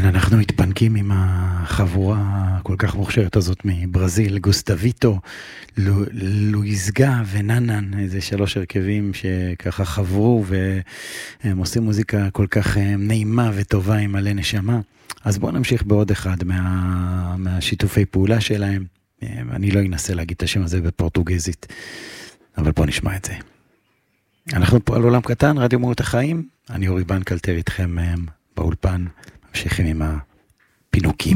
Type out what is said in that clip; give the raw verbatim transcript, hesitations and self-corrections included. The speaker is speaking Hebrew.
כן, אנחנו מתפנקים עם החבורה כל כך מוכשרת הזאת מברזיל, גוסטביטו, לו, לואיזגה וננן, איזה שלוש הרכבים שככה חברו והם עושים מוזיקה כל כך נעימה וטובה עם מלא נשמה. אז בואו נמשיך בעוד אחד מה, מהשיתופי פעולה שלהם. אני לא אנסה להגיד את השם הזה בפורטוגזית, אבל בואו נשמע את זה. אנחנו פה על עולם קטן, רדיו מהות החיים. אני אורי בנקלטר איתכם באולפן. ממשיכים עם הפינוקים.